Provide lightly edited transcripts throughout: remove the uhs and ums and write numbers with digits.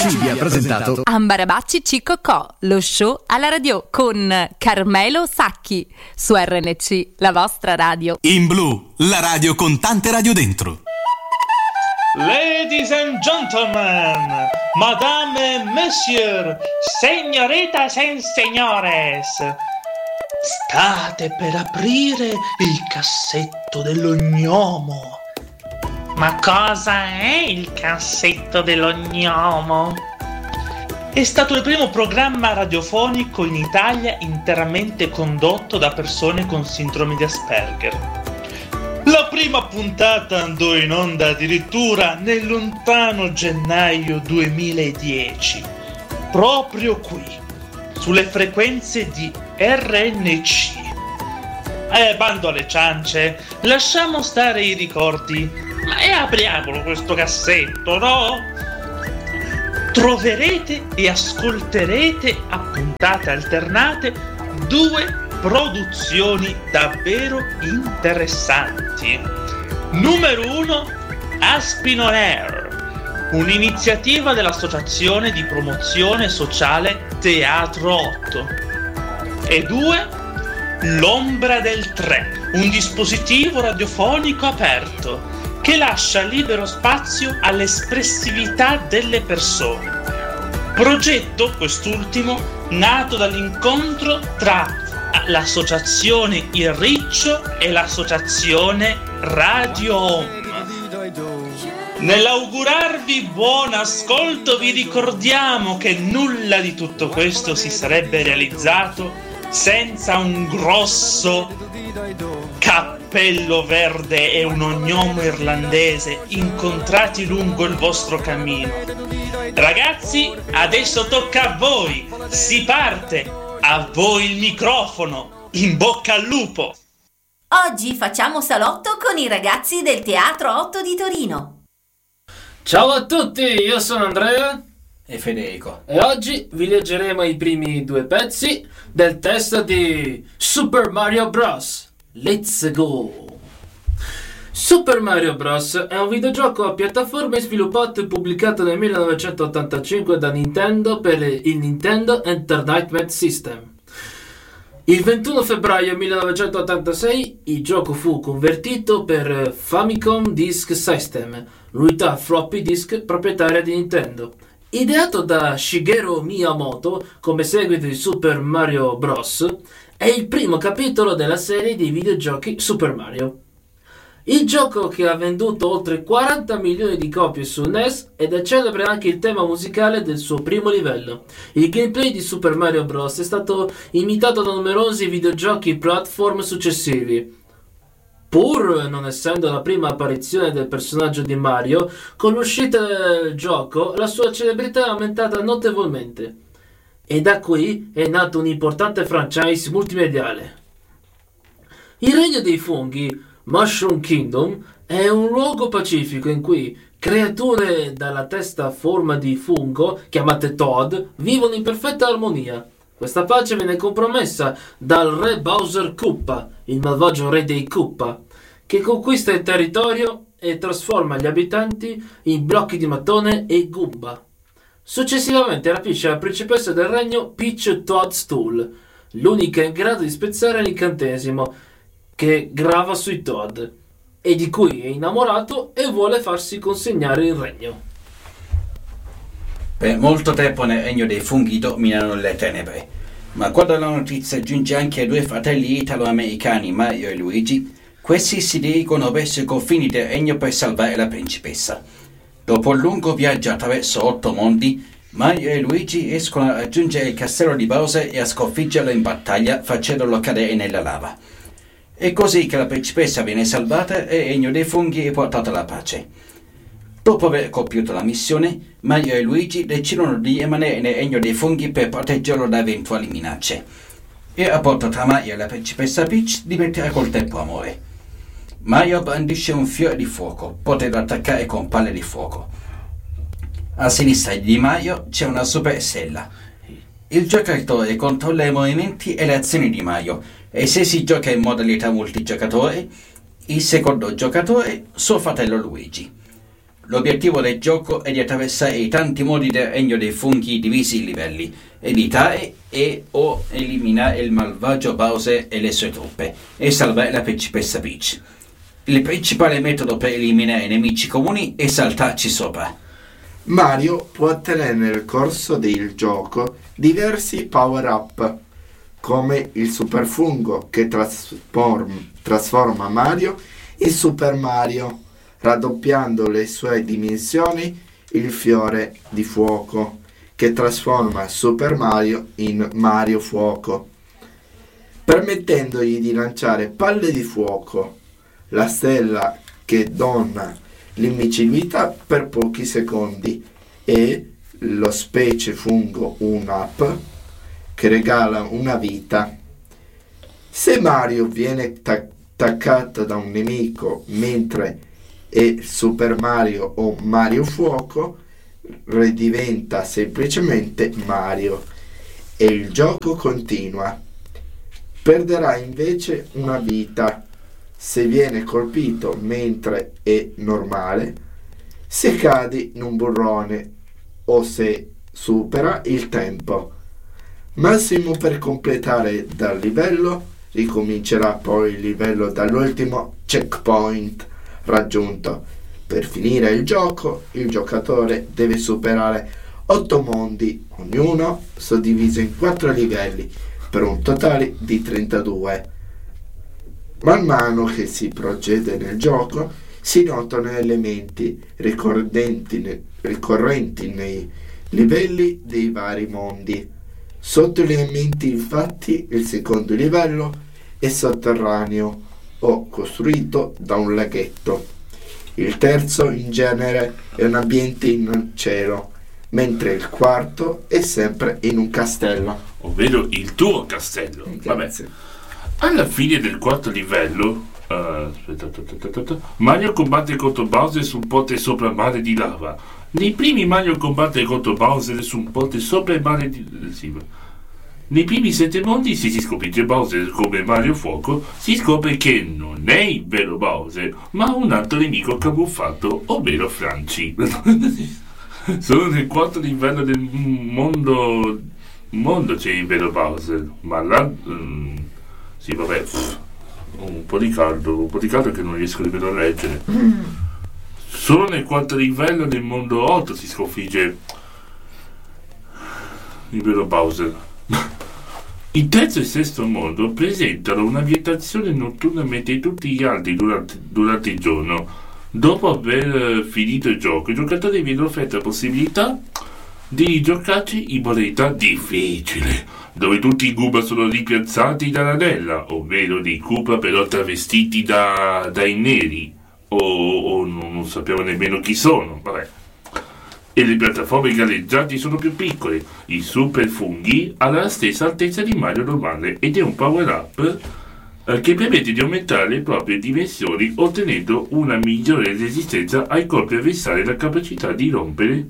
Ambarabaci vi ha presentato Ambarabaci Cicocò, lo show alla radio con Carmelo Sacchi su RNC, la vostra radio. In blu, la radio con tante radio dentro. Ladies and gentlemen, madame et messieurs, señoritas and señores, state per aprire il cassetto dell'ognomo. Ma cosa è il cassetto dell'ognomo? È stato il primo programma radiofonico in Italia interamente condotto da persone con sindrome di Asperger. La prima puntata andò in onda addirittura nel lontano gennaio 2010, proprio qui, sulle frequenze di RNC. Bando alle ciance, lasciamo stare i ricordi, e apriamolo questo cassetto, no? Troverete e ascolterete a puntate alternate due produzioni davvero interessanti. Numero 1, Aspin on Air, un'iniziativa dell'Associazione di Promozione Sociale Teatro 8. E 2, L'Ombra del 3, un dispositivo radiofonico aperto che lascia libero spazio all'espressività delle persone. Progetto, quest'ultimo, nato dall'incontro tra l'associazione Il Riccio e l'associazione Radio Home. Nell'augurarvi buon ascolto vi ricordiamo che nulla di tutto questo si sarebbe realizzato senza un grosso cappello verde e un ognomo irlandese incontrati lungo il vostro cammino. Ragazzi, adesso tocca a voi, si parte, a voi il microfono, in bocca al lupo. Oggi facciamo salotto con i ragazzi del Teatro 8 di Torino. Ciao a tutti, io sono Andrea e Federico e oggi vi leggeremo i primi due pezzi del testo di Super Mario Bros. Let's go! Super Mario Bros. È un videogioco a piattaforme sviluppato e pubblicato nel 1985 da Nintendo per il Nintendo Entertainment System. Il 21 febbraio 1986 il gioco fu convertito per Famicom Disk System, l'unità floppy disk proprietaria di Nintendo. Ideato da Shigeru Miyamoto come seguito di Super Mario Bros., è il primo capitolo della serie di videogiochi Super Mario. Il gioco che ha venduto oltre 40 milioni di copie su NES ed è celebre anche il tema musicale del suo primo livello. Il gameplay di Super Mario Bros. È stato imitato da numerosi videogiochi platform successivi. Pur non essendo la prima apparizione del personaggio di Mario, con l'uscita del gioco la sua celebrità è aumentata notevolmente. E da qui è nato un importante franchise multimediale. Il regno dei funghi, Mushroom Kingdom, è un luogo pacifico in cui creature dalla testa a forma di fungo, chiamate Toad, vivono in perfetta armonia. Questa pace viene compromessa dal re Bowser Koopa, il malvagio re dei Koopa, che conquista il territorio e trasforma gli abitanti in blocchi di mattone e Goomba. Successivamente rapisce la principessa del regno Peach Toadstool, l'unica in grado di spezzare l'incantesimo che grava sui Toad, e di cui è innamorato e vuole farsi consegnare il regno. Per molto tempo nel regno dei funghi dominano le tenebre, ma quando la notizia giunge anche ai due fratelli italo-americani Mario e Luigi, questi si dirigono verso i confini del regno per salvare la principessa. Dopo un lungo viaggio attraverso 8 mondi, Mario e Luigi riescono a raggiungere il castello di Bowser e a sconfiggerlo in battaglia facendolo cadere nella lava. È così che la principessa viene salvata e il regno dei funghi è portato alla pace. Dopo aver compiuto la missione, Mario e Luigi decidono di rimanere nel regno dei funghi per proteggerlo da eventuali minacce. Il rapporto tra Mario e la principessa Peach diventerà col tempo amore. Mario brandisce un fiore di fuoco, potendo attaccare con palle di fuoco. A sinistra di Mario c'è una supercella. Il giocatore controlla i movimenti e le azioni di Mario, e se si gioca in modalità multigiocatore, il secondo giocatore, suo fratello Luigi. L'obiettivo del gioco è di attraversare i tanti modi del regno dei funghi divisi in livelli, evitare e o eliminare il malvagio Bowser e le sue truppe, e salvare la principessa Peach. Il principale metodo per eliminare i nemici comuni è saltarci sopra. Mario può ottenere nel corso del gioco diversi power-up, come il super fungo che trasforma Mario in Super Mario, raddoppiando le sue dimensioni, il fiore di fuoco che trasforma Super Mario in Mario Fuoco, permettendogli di lanciare palle di fuoco, la stella che dona l'invincibilità per pochi secondi e lo specie fungo 1-up che regala una vita. Se Mario viene attaccato da un nemico mentre è Super Mario o Mario Fuoco, ridiventa semplicemente Mario e il gioco continua. Perderà invece una vita se viene colpito mentre è normale, se cade in un burrone o se supera il tempo. Massimo per completare dal livello, ricomincerà poi il livello dall'ultimo checkpoint raggiunto. Per finire il gioco, il giocatore deve superare 8 mondi, ognuno suddiviso in 4 livelli, per un totale di 32. Man mano che si procede nel gioco, si notano elementi ricorrenti nei livelli dei vari mondi. Sotto gli elementi, infatti, il secondo livello è sotterraneo o costruito da un laghetto. Il terzo, in genere, è un ambiente in cielo, mentre il quarto è sempre in un castello. Ovvero il tuo castello. Vabbè. Alla fine del quarto livello, Mario combatte contro Bowser su un ponte sopra il mare di lava. Nei primi Mario combatte contro Bowser su un ponte sopra il mare di lava. Nei primi 7 mondi, se si sconfigge Bowser come Mario Fuoco, si scopre che non è il vero Bowser, ma un altro nemico camuffato, ovvero Franci. Solo nel quarto livello del mondo c'è il vero Bowser, ma là... sì, vabbè, un po' di caldo che non riesco nemmeno a leggere. Solo nel quarto livello del mondo 8 si sconfigge il vero Bowser. Il terzo e sesto mondo presentano un'ambientazione notturna mentre tutti gli altri durante il giorno. Dopo aver finito il gioco, il giocatore viene offerto la possibilità di giocarci in modalità difficile, dove tutti i Goomba sono rimpiazzati da Ranella, ovvero dei Koopa però travestiti dai neri, o non sappiamo nemmeno chi sono, vabbè. E le piattaforme galleggianti sono più piccole. I super funghi hanno la stessa altezza di Mario normale ed è un power up che permette di aumentare le proprie dimensioni ottenendo una migliore resistenza ai colpi avversari e la capacità di rompere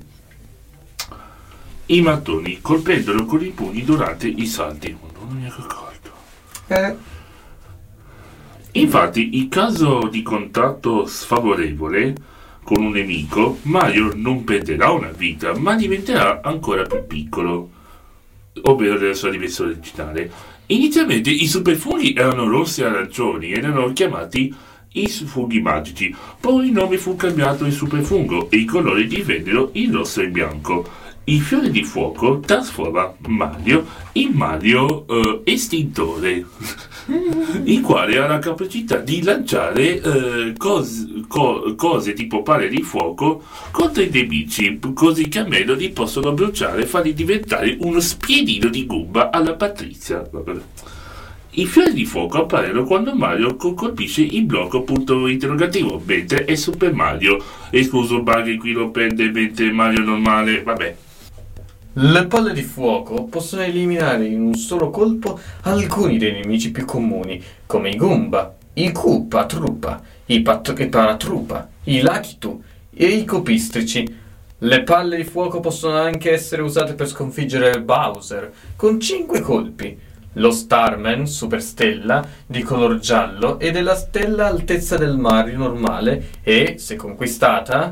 i mattoni colpendolo con i pugni durante i salti. Non mi ero accorto. Infatti, in caso di contatto sfavorevole con un nemico, Mario non perderà una vita, ma diventerà ancora più piccolo, ovvero della sua dimensione originale. Inizialmente i super funghi erano rossi e arancioni ed erano chiamati i funghi magici, poi il nome fu cambiato in super fungo e i colori divennero il rosso e il bianco. Il fiore di fuoco trasforma Mario in Mario estintore, il quale ha la capacità di lanciare cose tipo palle di fuoco contro i nemici, così che a Melody possono bruciare e farli diventare uno spiedino di Goomba alla Patrizia. I fiori di fuoco appaiono quando Mario colpisce il blocco punto interrogativo, mentre è Super Mario. Escluso bug qui lo prende mentre Mario normale, vabbè. Le palle di fuoco possono eliminare in un solo colpo alcuni dei nemici più comuni, come i Goomba, i Koopa Troopa, i Paratrupa, i Lakitu e i Copistrici. Le palle di fuoco possono anche essere usate per sconfiggere Bowser con 5 colpi. Lo Starman, superstella, di color giallo e della stella altezza del Mario normale e, se conquistata,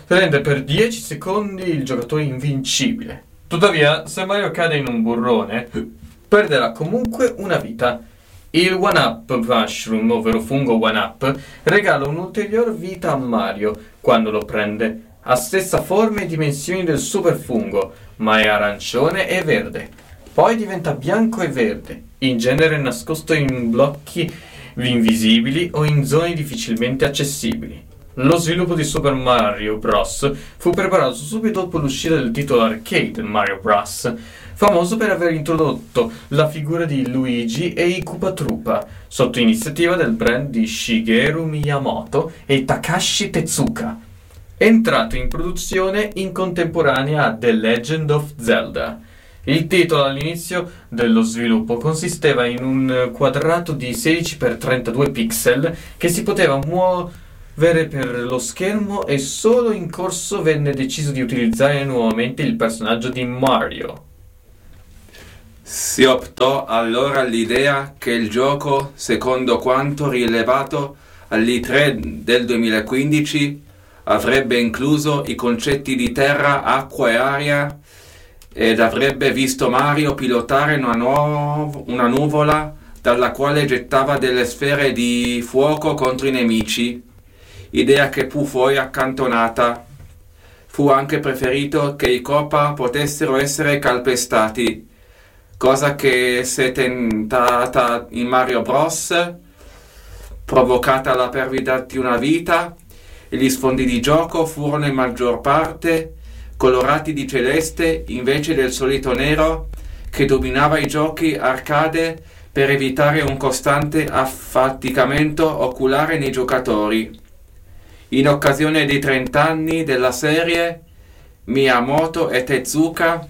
rende per 10 secondi il giocatore invincibile. Tuttavia, se Mario cade in un burrone, perderà comunque una vita. Il One-Up Mushroom, ovvero fungo One-Up, regala un'ulteriore vita a Mario quando lo prende. Ha stessa forma e dimensioni del super fungo, ma è arancione e verde. Poi diventa bianco e verde, in genere nascosto in blocchi invisibili o in zone difficilmente accessibili. Lo sviluppo di Super Mario Bros. Fu preparato subito dopo l'uscita del titolo arcade Mario Bros., famoso per aver introdotto la figura di Luigi e i Koopa Troopa, sotto iniziativa del brand di Shigeru Miyamoto e Takashi Tezuka. Entrato in produzione in contemporanea a The Legend of Zelda. Il titolo all'inizio dello sviluppo consisteva in un quadrato di 16x32 pixel che si poteva muovere per lo schermo e solo in corso venne deciso di utilizzare nuovamente il personaggio di Mario. Si optò allora all'idea che il gioco, secondo quanto rilevato all'E3 del 2015, avrebbe incluso i concetti di terra, acqua e aria ed avrebbe visto Mario pilotare una nuvola dalla quale gettava delle sfere di fuoco contro i nemici, idea che fu poi accantonata. Fu anche preferito che i Koopa potessero essere calpestati, cosa che si è tentata in Mario Bros, provocata la perdita di una vita, e gli sfondi di gioco furono in maggior parte colorati di celeste invece del solito nero che dominava i giochi arcade per evitare un costante affaticamento oculare nei giocatori. In occasione dei 30 anni della serie, Miyamoto e Tezuka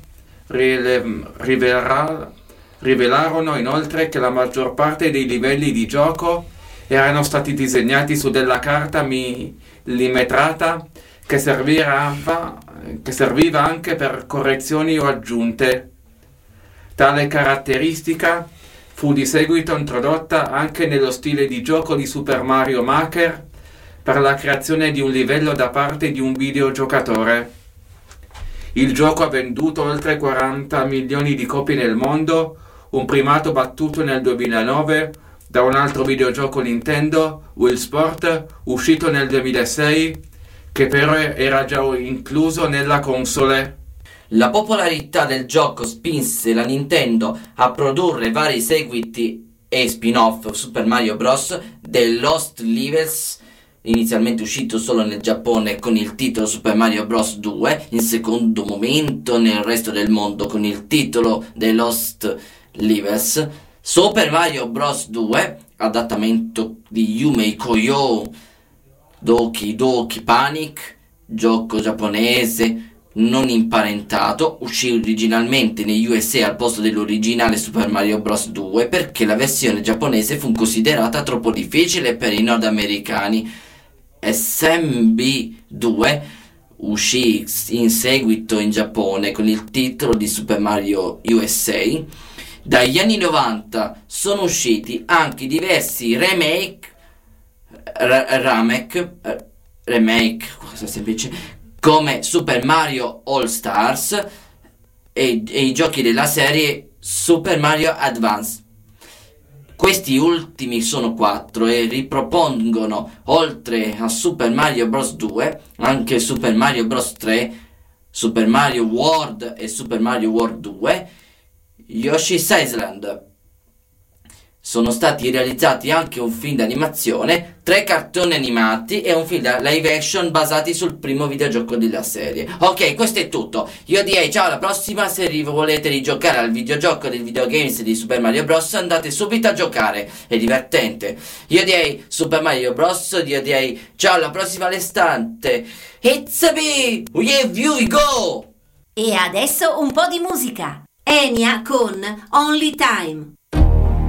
rivelarono inoltre che la maggior parte dei livelli di gioco erano stati disegnati su della carta millimetrata che serviva anche per correzioni o aggiunte. Tale caratteristica fu di seguito introdotta anche nello stile di gioco di Super Mario Maker per la creazione di un livello da parte di un videogiocatore. Il gioco ha venduto oltre 40 milioni di copie nel mondo, un primato battuto nel 2009 da un altro videogioco Nintendo, Wii Sport, uscito nel 2006, che però era già incluso nella console. La popolarità del gioco spinse la Nintendo a produrre vari seguiti e spin-off Super Mario Bros. The Lost Levels, inizialmente uscito solo nel Giappone con il titolo Super Mario Bros. 2, in secondo momento nel resto del mondo con il titolo The Lost Levels, Super Mario Bros. 2, adattamento di Yumei Koyo Doki Doki Panic, gioco giapponese non imparentato, uscì originalmente negli USA al posto dell'originale Super Mario Bros. 2 perché la versione giapponese fu considerata troppo difficile per i nordamericani. SMB2 uscì in seguito in Giappone con il titolo di Super Mario USA. Dagli anni 90 sono usciti anche diversi remake, cosa semplice, come Super Mario All Stars e i giochi della serie Super Mario Advance. Questi ultimi sono 4 e ripropongono, oltre a Super Mario Bros. 2, anche Super Mario Bros. 3, Super Mario World e Super Mario World 2, Yoshi's Island. Sono stati realizzati anche un film d'animazione, 3 cartoni animati e un film live action basati sul primo videogioco della serie. Ok, questo è tutto. Io direi ciao alla prossima. Se volete rigiocare al videogioco del videogames di Super Mario Bros. Andate subito a giocare, è divertente. Io direi Super Mario Bros. Io direi ciao alla prossima all'istante. It's a me, here we go. E adesso un po' di musica. Enya con Only Time.